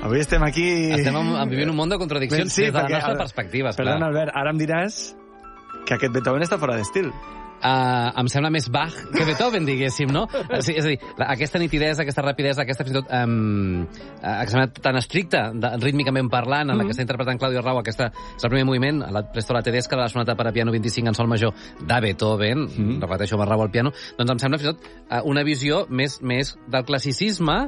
Avui estem aquí... Estem vivint un món de contradiccions des de la nostra perspectiva, esclar. Perdona, Albert, ara em diràs que aquest Beethoven està fora d'estil. Em sembla més Bach que Beethoven, diguéssim, no? És a dir, aquesta nitidesa, aquesta rapidesa, aquesta fins i tot que sembla tan estricta, rítmicament parlant, en la que està interpretant Claudio Arrau, aquesta és el primer moviment, la Presto la Tedesca de la sonata per a piano 25 en sol major de Beethoven, repeteixo, amb Arrau al piano, doncs em sembla fins i tot una visió més del classicisme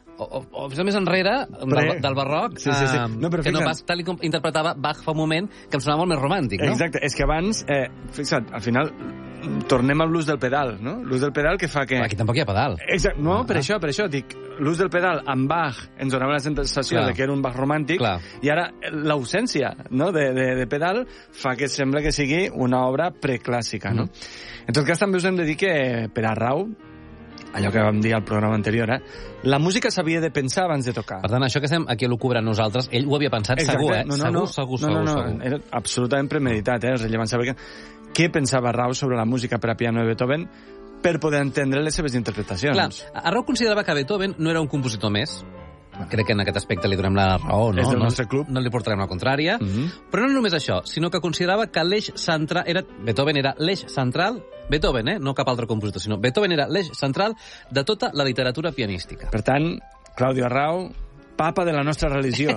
o més enrere del barroc, no, que no pas tal com interpretava Bach fa un moment, que em sonava molt més romàntic, no? Exacte, és que abans, fixa't, al final tornem a l'ús del pedal, no? L'ús del pedal que fa que... Aquí tampoc hi ha pedal. Exacte, no, per això, dic, l'ús del pedal amb Bach ens donava la sensació de que era un Bach romàntic, i ara l'ausència, no?, de pedal fa que sembla que sigui una obra preclàssica, no? En tot cas, també us hem de dir que per a Arrau, allò que vam dir al programa anterior, la música s'havia de pensar abans de tocar. Per tant, això que estem aquí a l'Ocubra nosaltres, ell ho havia pensat segur, segur. No, era absolutament premeditat, és rellevant saber què pensava Arrau sobre la música per a piano de Beethoven per poder entendre les seves interpretacions. Clar, Arrau considerava que Beethoven no era un compositor més. Crec que en aquest aspecte li donem la raó, no? És del nostre club. No li portarem la contrària. Però no només això, sinó que considerava que l'eix central... Beethoven era l'eix central... Beethoven, no cap altre compositor, sinó Beethoven era l'eix central de tota la literatura pianística. Per tant, Claudio Arrau, papa de la nostra religió.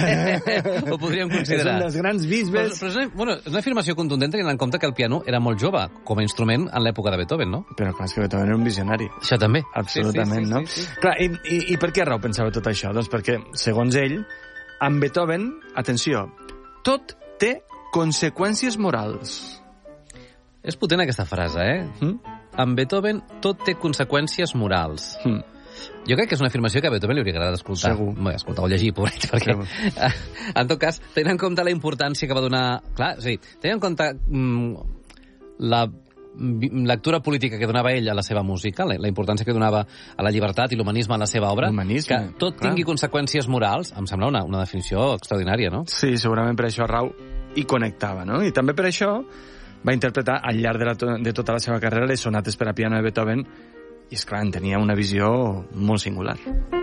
Ho podríem considerar. És un dels grans bisbes... Però és una afirmació contundent tenint en compte que el piano era molt jove com a instrument en l'època de Beethoven, no? Però clar, és que Beethoven era un visionari. Això també. Absolutament, no? Sí. Clar, i per què Arrau pensava tot això? Doncs perquè, segons ell, amb Beethoven, atenció, tot té conseqüències morals. És potent aquesta frase, Amb Beethoven tot té conseqüències morals. Jo crec que és una afirmació que a Beethoven li hauria agradat escoltar. Segur. Bé, escoltar o llegir, pobret, perquè... En tot cas, tenint en compte la importància que va donar... Clar, sí, tenint en compte la lectura política que donava ell a la seva música, la importància que donava a la llibertat i l'humanisme a la seva obra, que tot tingui conseqüències morals, em sembla una definició extraordinària, no? Sí, segurament per això Arrau hi connectava, no? I també per això va interpretar al llarg de tota la seva carrera les sonates per a piano de Beethoven i, esclar, en tenia una visió molt singular.